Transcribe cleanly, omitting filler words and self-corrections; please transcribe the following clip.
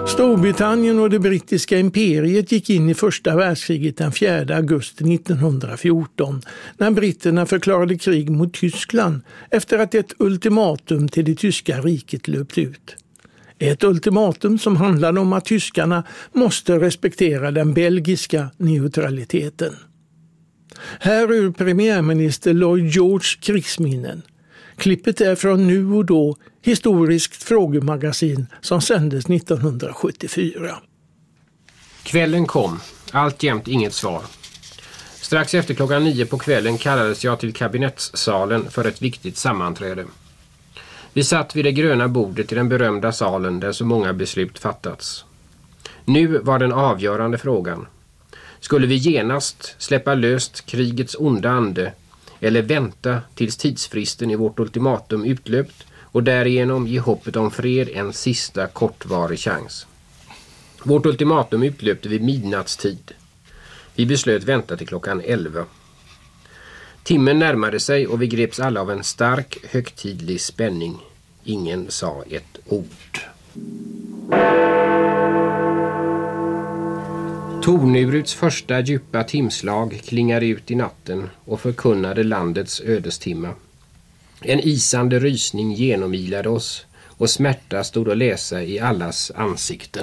Storbritannien och det brittiska imperiet gick in i första världskriget den 4 augusti 1914 när britterna förklarade krig mot Tyskland efter att ett ultimatum till det tyska riket löpt ut. Ett ultimatum som handlade om att tyskarna måste respektera den belgiska neutraliteten. Här ur premiärminister Lloyd George krigsminnen. Klippet är från Nu och då, historiskt frågemagasin som sändes 1974. Kvällen kom, alltjämt inget svar. Strax efter klockan 9 på kvällen kallades jag till kabinettssalen för ett viktigt sammanträde. Vi satt vid det gröna bordet i den berömda salen där så många beslut fattats. Nu var den avgörande frågan. Skulle vi genast släppa löst krigets onda ande eller vänta tills tidsfristen i vårt ultimatum utlöpt och därigenom ge hoppet om fred en sista kortvarig chans? Vårt ultimatum utlöpte vid midnattstid. Vi beslöt vänta till klockan 11. Timmen närmade sig och vi greps alla av en stark, högtidlig spänning. Ingen sa ett ord. Tornuruts första djupa timslag klingade ut i natten och förkunnade landets ödestimma. En isande rysning genomilade oss och smärta stod att läsa i allas ansikten.